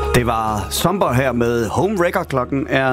Det var Somber her med Home Wrecker. Klokken er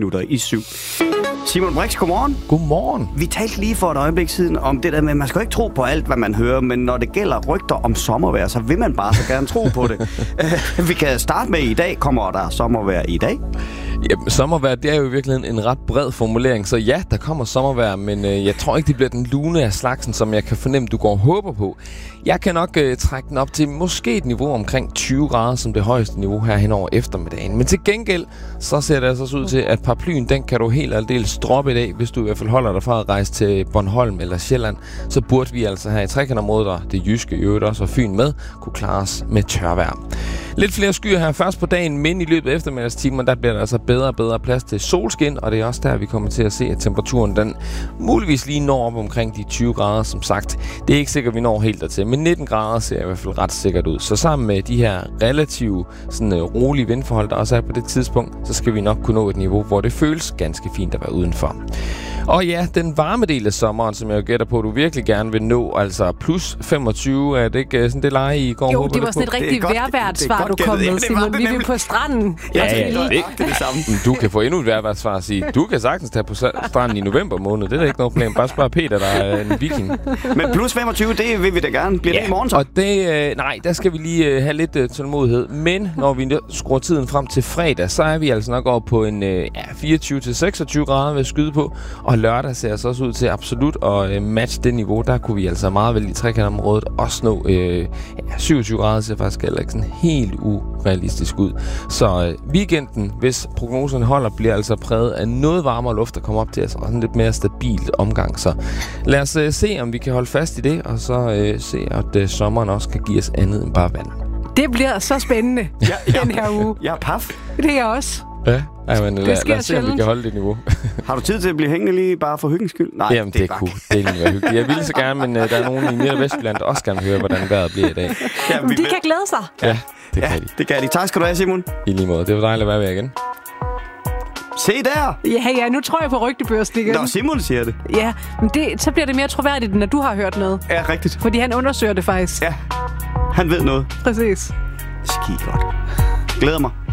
19:19. Simon Brix, godmorgen. Godmorgen. Vi talte lige for et øjeblik siden om det der med, at man skal ikke tro på alt, hvad man hører, men når det gælder rygter om sommervejr, så vil man bare så gerne tro på det. Vi kan starte med i dag. Kommer der sommervejr i dag? Jamen, sommervejr, det er jo i virkeligheden en ret bred formulering, så ja, der kommer sommervejr, men jeg tror ikke, det bliver den lune af slagsen, som jeg kan fornemme, du går og håber på. Jeg kan nok trække den op til måske et niveau omkring 20 grader som det højeste niveau her hen over eftermiddagen. Men til gengæld, så ser det altså ud til, at paraplyen, den kan du helt aldeles droppe i dag, hvis du i hvert fald holder dig fra at rejse til Bornholm eller Sjælland. Så burde vi altså her i trekantområdet, og det jyske i øvrigt også og Fyn med, kunne klare os med tørvejr. Lidt flere skyer her først på dagen, men i løbet af eftermiddagstimen, der bliver der altså bedre og bedre plads til solskin, og det er også der, vi kommer til at se, at temperaturen den muligvis lige når op omkring de 20 grader, som sagt. Det er ikke sikkert, vi når helt dertil, men 19 grader ser i hvert fald ret sikkert ud. Så sammen med de her relativt rolige vindforhold, der også er på det tidspunkt, så skal vi nok kunne nå et niveau, hvor det føles ganske fint at være udenfor. Og ja, den varme del af sommeren, som jeg gætter på, at du virkelig gerne vil nå, altså plus 25, er det ikke sådan det leje i går? Jo, det var sådan et rigtigt vejrværtssvar, du kom med, Simon. Vi vil på stranden. Ja, det er det samme. Du kan få endnu et vejrværtssvar og sige, du kan sagtens tage på stranden i november måned. Det er da ikke noget problem. Bare spørg Peter, der er en viking. Men plus 25, det vil vi da gerne. Bliver det i morgen så? Og det, nej, der skal vi lige have lidt tålmodighed. Men når vi skruer tiden frem til fredag, så er vi altså nok over på en 24-26 grader ved at skyde på. Og lørdag ser altså også ud til absolut at matche det niveau. Der kunne vi altså meget vel i trekantområdet også nå 27 grader, ser faktisk heller ikke sådan helt urealistisk ud. Så weekenden, hvis prognoserne holder, bliver altså præget af noget varmere luft, der kommer op til os, og en lidt mere stabilt omgang. Så lad os se, om vi kan holde fast i det, og så se, at sommeren også kan give os andet end bare vand. Det bliver så spændende den her uge. Jeg er paf. Det er jeg også. Ja, men lad os se, om vi kan holde det niveau. Har du tid til at blive hængende lige bare for hyggens skyld? Nej, jamen, det kunne dele være hyggeligt. Jeg ville så gerne, men der er nogen i Midt- og Vestjylland, der også gerne vil høre, hvordan vejret bliver i dag. Jamen, de kan glæde sig. Ja, det kan de. Det kan de. Tak skal du have, Simon. I lige måde. Det var dejligt at være ved igen. Se der! Ja, nu tror jeg på rygtebørsen igen. Nå, Simon siger det. Ja, men så bliver det mere troværdigt, når du har hørt noget. Ja, rigtigt. Fordi han undersøger det faktisk. Ja, han ved noget. Præcis. Skide godt. Glæder mig.